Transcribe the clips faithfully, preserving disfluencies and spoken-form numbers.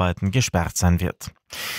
Arbeiten gesperrt sein wird.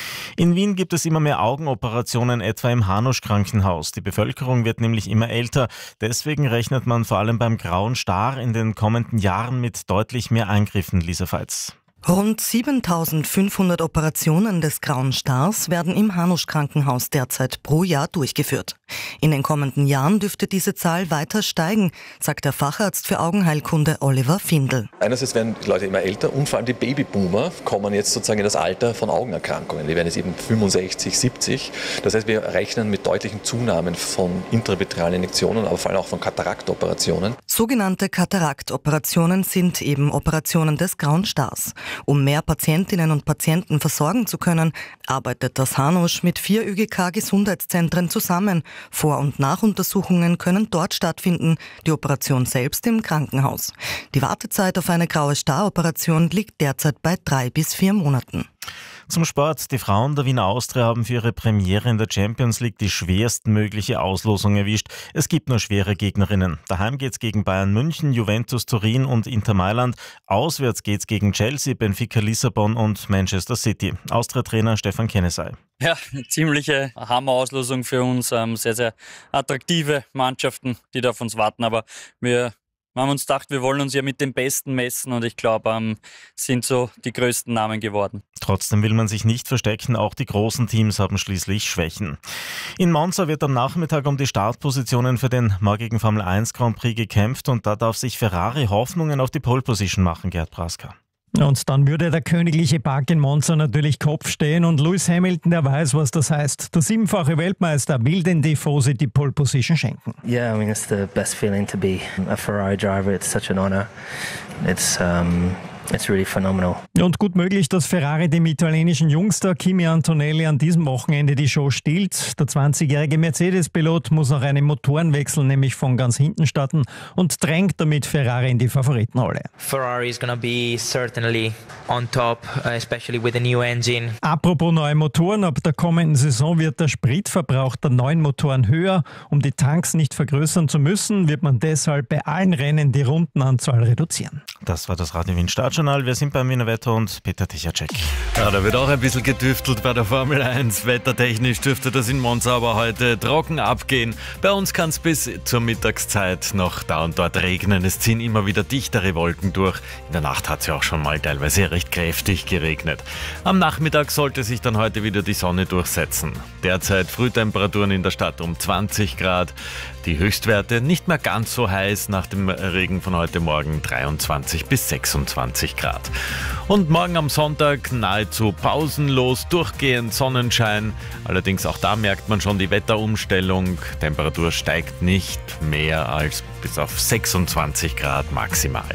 In Wien gibt es immer mehr Augenoperationen, etwa im Hanusch-Krankenhaus. Die Bevölkerung wird nämlich immer älter. Deswegen rechnet man vor allem beim Grauen Star in den kommenden Jahren mit deutlich mehr Eingriffen, Lisa Veits. Rund siebentausendfünfhundert Operationen des Grauen Stars werden im Hanusch-Krankenhaus derzeit pro Jahr durchgeführt. In den kommenden Jahren dürfte diese Zahl weiter steigen, sagt der Facharzt für Augenheilkunde Oliver Findl. Einerseits werden die Leute immer älter und vor allem die Babyboomer kommen jetzt sozusagen in das Alter von Augenerkrankungen. Die werden jetzt eben fünfundsechzig, siebzig. Das heißt, wir rechnen mit deutlichen Zunahmen von intravitrealen Injektionen, aber vor allem auch von Kataraktoperationen. Sogenannte Kataraktoperationen sind eben Operationen des Grauen Stars. Um mehr Patientinnen und Patienten versorgen zu können, arbeitet das Hanusch mit vier Ö G K-Gesundheitszentren zusammen. Vor- und Nachuntersuchungen können dort stattfinden, die Operation selbst im Krankenhaus. Die Wartezeit auf eine Graue Star-Operation liegt derzeit bei drei bis vier Monaten. Zum Sport. Die Frauen der Wiener Austria haben für ihre Premiere in der Champions League die schwerstmögliche Auslosung erwischt. Es gibt nur schwere Gegnerinnen. Daheim geht's gegen Bayern München, Juventus Turin und Inter Mailand. Auswärts geht's gegen Chelsea, Benfica Lissabon und Manchester City. Austria-Trainer Stefan Kennesey. Ja, eine ziemliche Hammer-Auslosung für uns. Ähm, sehr, sehr attraktive Mannschaften, die da auf uns warten. Aber wir Wir haben uns gedacht, wir wollen uns ja mit den Besten messen und ich glaube, ähm, sind so die größten Namen geworden. Trotzdem will man sich nicht verstecken, auch die großen Teams haben schließlich Schwächen. In Monza wird am Nachmittag um die Startpositionen für den morgigen Formel eins Grand Prix gekämpft und da darf sich Ferrari Hoffnungen auf die Pole Position machen, Gerd Praska. Und dann würde der königliche Park in Monza natürlich Kopf stehen und Lewis Hamilton, der weiß, was das heißt. Der siebenfache Weltmeister will den Tifosi die Pole Position schenken. Yeah, I mean it's the best feeling to be a Ferrari driver. It's such an honor. It's um It's really phenomenal. Und gut möglich, dass Ferrari dem italienischen Jungster Kimi Antonelli an diesem Wochenende die Show stiehlt. Der zwanzigjährige Mercedes-Pilot muss nach einem Motorenwechsel nämlich von ganz hinten starten und drängt damit Ferrari in die Favoritenrolle. Ferrari is going to be certainly on top, especially with the new engine. Apropos neue Motoren, ab der kommenden Saison wird der Spritverbrauch der neuen Motoren höher. Um die Tanks nicht vergrößern zu müssen, wird man deshalb bei allen Rennen die Rundenanzahl reduzieren. Das war das Radio Wien Startjournal. Wir sind beim Wiener Wetter und Peter Tichacek. Ja, da wird auch ein bisschen getüftelt bei der Formel eins. Wettertechnisch dürfte das in Monza aber heute trocken abgehen. Bei uns kann es bis zur Mittagszeit noch da und dort regnen. Es ziehen immer wieder dichtere Wolken durch. In der Nacht hat es ja auch schon mal teilweise recht kräftig geregnet. Am Nachmittag sollte sich dann heute wieder die Sonne durchsetzen. Derzeit Frühtemperaturen in der Stadt um zwanzig Grad. Die Höchstwerte nicht mehr ganz so heiß, nach dem Regen von heute Morgen dreiundzwanzig bis sechsundzwanzig Grad. Und morgen am Sonntag nahezu pausenlos durchgehend Sonnenschein. Allerdings auch da merkt man schon die Wetterumstellung. Temperatur steigt nicht mehr als bis auf sechsundzwanzig Grad maximal.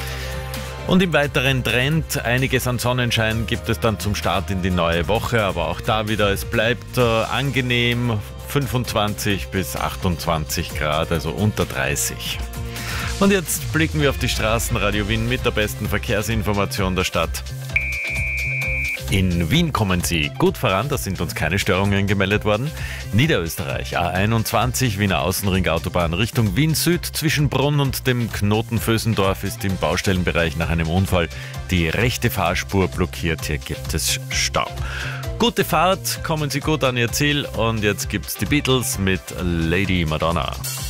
Und im weiteren Trend, einiges an Sonnenschein gibt es dann zum Start in die neue Woche, aber auch da wieder, es bleibt äh, angenehm, fünfundzwanzig bis achtundzwanzig Grad, also unter dreißig. Und jetzt blicken wir auf die Straßen. Radio Wien mit der besten Verkehrsinformation der Stadt. In Wien kommen Sie gut voran, da sind uns keine Störungen gemeldet worden. Niederösterreich, A einundzwanzig, Wiener Außenringautobahn Richtung Wien Süd. Zwischen Brunn und dem Knoten Vösendorf ist im Baustellenbereich nach einem Unfall die rechte Fahrspur blockiert. Hier gibt es Stau. Gute Fahrt, kommen Sie gut an Ihr Ziel und jetzt gibt's die Beatles mit Lady Madonna.